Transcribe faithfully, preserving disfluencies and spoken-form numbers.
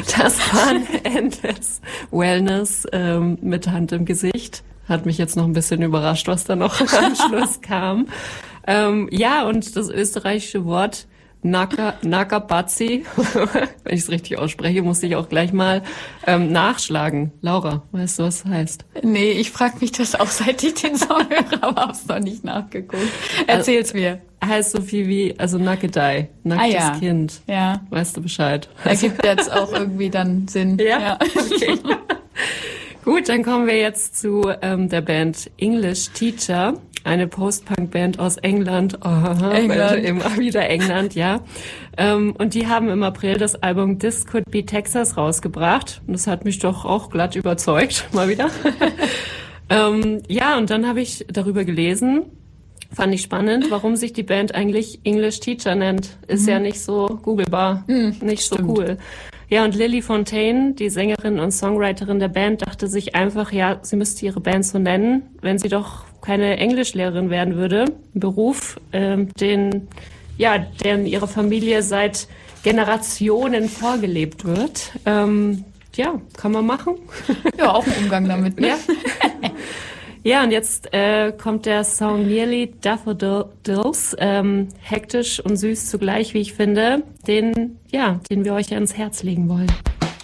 Das war ein Endless Wellness ähm, mit Hand im Gesicht. Hat mich jetzt noch ein bisschen überrascht, was da noch im Anschluss kam. Ähm, ja, und das österreichische Wort Naka, Nakabazi, wenn ich es richtig ausspreche, musste ich auch gleich mal ähm, nachschlagen. Laura, weißt du, was das heißt? Nee, ich frage mich das auch, seit ich den Song höre, aber hab's noch nicht nachgeguckt. Erzähl's also, mir. Heißt so viel wie, also Nackedei, nacktes ah, ja. Kind. Ja. Weißt du Bescheid? Ergibt jetzt auch irgendwie dann Sinn. Ja, ja. Okay. Gut, dann kommen wir jetzt zu ähm, der Band English Teacher, eine Post-Punk-Band aus England. Oh, England. Immer wieder England, ja. Ähm, und die haben im April das Album This Could Be Texas rausgebracht. Und das hat mich doch auch glatt überzeugt, mal wieder. ähm, ja, und dann habe ich darüber gelesen, fand ich spannend, warum sich die Band eigentlich English Teacher nennt. Ist mhm. ja nicht so googlebar, mhm, nicht so stimmt. Cool. Ja, und Lily Fontaine, die Sängerin und Songwriterin der Band, dachte sich einfach, ja, sie müsste ihre Band so nennen, wenn sie doch keine Englischlehrerin werden würde. Ein Beruf, ähm, den, ja, der in ihrer Familie seit Generationen vorgelebt wird. Ähm, ja, kann man machen. Ja, auch ein Umgang damit, ne? Ja. Ja, und jetzt äh, kommt der Song Nearly Daffodils, ähm, hektisch und süß zugleich, wie ich finde, den, ja, den wir euch ans Herz legen wollen.